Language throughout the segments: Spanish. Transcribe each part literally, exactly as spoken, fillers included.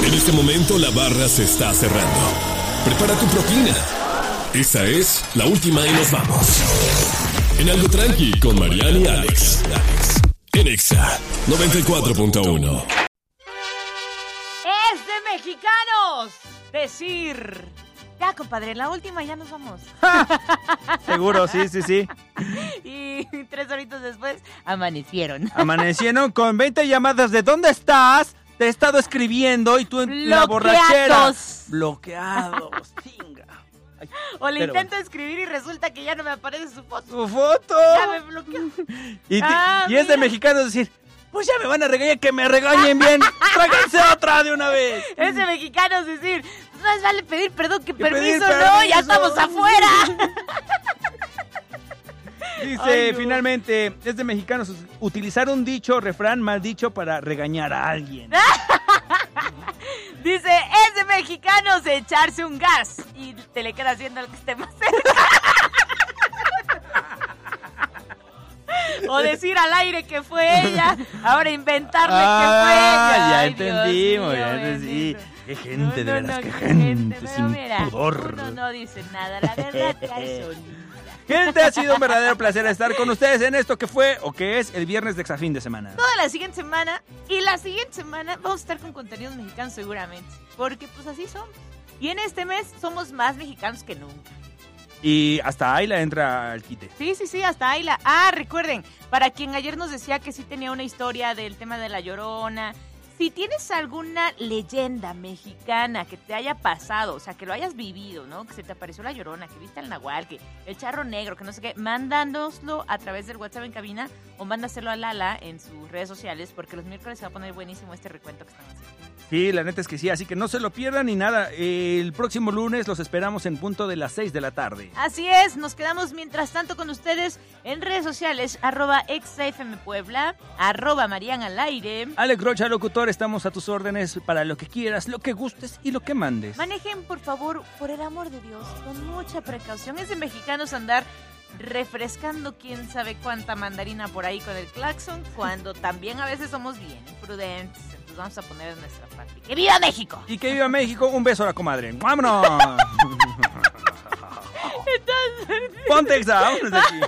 En este momento la barra se está cerrando. Prepara tu propina. Esa es la última y nos vamos. En Algo Tranqui con Mariana y Alex. En Exa noventa y cuatro punto uno. Es de mexicanos decir... Ya, compadre, la última ya nos vamos. Seguro, sí, sí, sí. Y tres horitas después, amanecieron. Amanecieron con veinte llamadas de ¿dónde estás? Te he estado escribiendo y tú en la borrachera. Bloqueados. Chinga. Ay, o le pero... intento escribir y resulta que ya no me aparece su foto. ¡Su foto! Ya me bloqueó. Y, te, ah, y es de mexicanos decir... Pues ya me van a regañar, que me regañen bien. Tráiganse otra de una vez. Es de mexicanos decir, pues más vale pedir perdón que, que permiso, pedir no, permiso. ya estamos afuera. Dice, Ay, no. finalmente, es de mexicanos utilizar un dicho, refrán mal dicho para regañar a alguien. Dice, es de mexicanos echarse un gas y te le queda haciendo al que esté más cerca. O decir al aire que fue ella, ahora inventarle ah, que fue ella. Ya Ay, entendimos, Dios ya mío, entendí. bendito. Qué gente, No, de no, veras, no, qué qué gente, pero sin mira, pudor. Uno no dice nada, la verdad que hay solita. Gente, ha sido un verdadero placer estar con ustedes en esto que fue o que es el viernes de Exafín de semana. Toda la siguiente semana y la siguiente semana vamos a estar con contenidos mexicanos seguramente, porque pues así somos. Y en este mes somos más mexicanos que nunca. Y hasta ahí la entra al quite. Sí, sí, sí, hasta ahí la... Ah, recuerden, para quien ayer nos decía que sí tenía una historia del tema de La Llorona, si tienes alguna leyenda mexicana que te haya pasado, o sea, que lo hayas vivido, ¿no? Que se te apareció La Llorona, que viste al Nahual, que el Charro Negro, que no sé qué, mándanoslo a través del WhatsApp en cabina o mándaselo a Lala en sus redes sociales, porque los miércoles se va a poner buenísimo este recuento que están haciendo. Sí, la neta es que sí, así que no se lo pierdan ni nada. El próximo lunes los esperamos en punto de las seis de la tarde. Así es, nos quedamos mientras tanto con ustedes en redes sociales, arroba exafmpuebla, arroba Marian al aire. Alex Rocha, locutor, estamos a tus órdenes para lo que quieras, lo que gustes y lo que mandes. Manejen, por favor, por el amor de Dios, con mucha precaución. Es de mexicanos andar refrescando quién sabe cuánta mandarina por ahí con el claxon, cuando también a veces somos bien prudentes. Entonces vamos a poner en nuestra parte. ¡Que viva México! Y que viva México, un beso a la comadre. ¡Vámonos! Entonces... Ponte Exa, vámonos de aquí.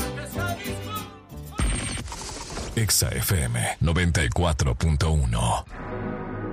Exa F M noventa y cuatro punto uno.